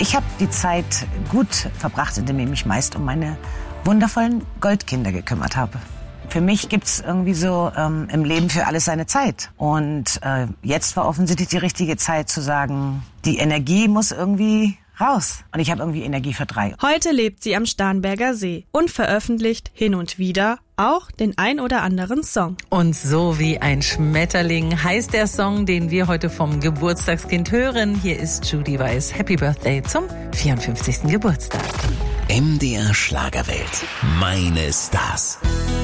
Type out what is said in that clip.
Ich habe die Zeit gut verbracht, indem ich mich meist um meine wundervollen Goldkinder gekümmert habe. Für mich gibt's irgendwie so im Leben für alles seine Zeit. Und jetzt war offensichtlich die richtige Zeit zu sagen, die Energie muss irgendwie raus. Und ich habe irgendwie Energie für 3. Heute lebt sie am Starnberger See und veröffentlicht hin und wieder auch den ein oder anderen Song. Und so wie ein Schmetterling heißt der Song, den wir heute vom Geburtstagskind hören. Hier ist Judy Weiss. Happy Birthday zum 54. Geburtstag. MDR Schlagerwelt. Meine Stars.